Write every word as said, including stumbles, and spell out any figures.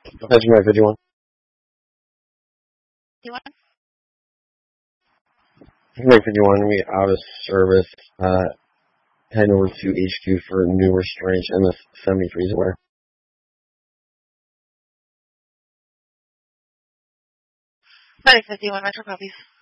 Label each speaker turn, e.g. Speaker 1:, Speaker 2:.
Speaker 1: That's my fifty-one.
Speaker 2: fifty-one?
Speaker 1: Mike fifty-one, we out of service, uh, heading over to H Q for newer strange M S seventy-threes aware.
Speaker 2: Mike fifty-one, Metro copies.